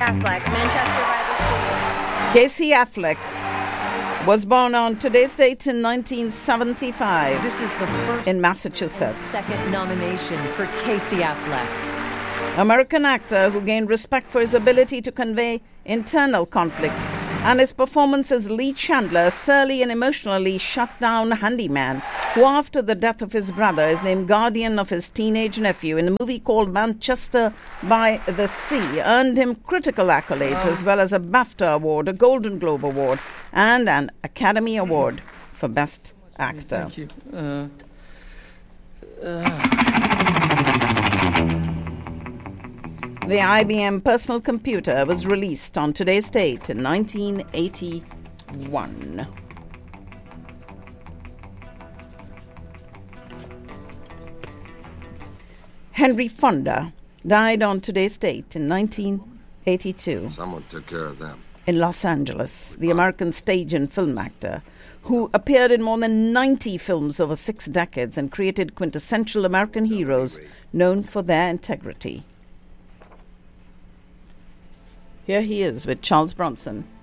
Affleck, Manchester by the Sea. Casey Affleck was born on today's date in 1975. This is the first in Massachusetts. Second nomination for Casey Affleck. American actor who gained respect for his ability to convey internal conflict and his performance as Lee Chandler, a surly and emotionally shut-down handyman who, after the death of his brother, is named guardian of his teenage nephew in a movie called Manchester by the Sea, earned him critical accolades as well as a BAFTA Award, a Golden Globe Award, and an Academy Award for Best Actor. Thank you. The IBM personal computer was released on today's date in 1981. Henry Fonda died on today's date in 1982. Someone took care of them. In Los Angeles, the American stage and film actor who appeared in more than 90 films over 6 decades and created quintessential American heroes known for their integrity. Here he is with Charles Bronson.